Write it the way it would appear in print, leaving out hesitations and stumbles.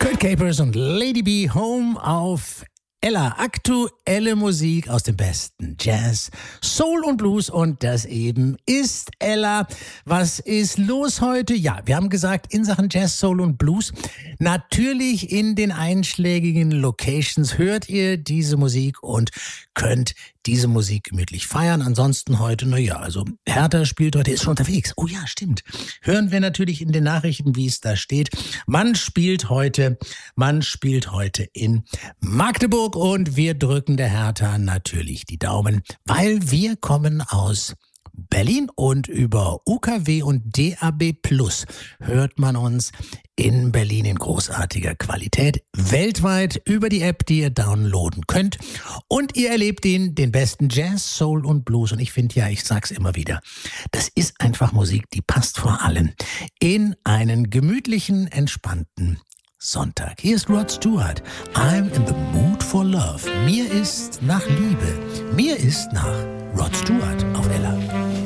Kurt Capers und Lady B Home auf Ella. Aktuelle Musik aus dem besten Jazz, Soul und Blues, und das eben ist Ella. Was ist los heute? Ja, wir haben gesagt, in Sachen Jazz, Soul und Blues, natürlich in den einschlägigen Locations hört ihr diese Musik und könnt diese Musik gemütlich feiern. Ansonsten heute, also Hertha spielt heute, ist schon unterwegs. Oh ja, stimmt. Hören wir natürlich in den Nachrichten, wie es da steht. Man spielt heute in Magdeburg und wir drücken der Hertha natürlich die Daumen, weil wir kommen aus Berlin und über UKW und DAB+ hört man uns in Berlin in großartiger Qualität, weltweit über die App, die ihr downloaden könnt. Und ihr erlebt den besten Jazz, Soul und Blues. Und ich finde ja, ich sag's immer wieder, das ist einfach Musik, die passt vor allem in einen gemütlichen, entspannten Sonntag. Hier ist Rod Stewart. I'm in the mood for love. Mir ist nach Liebe. Mir ist nach Rod Stewart.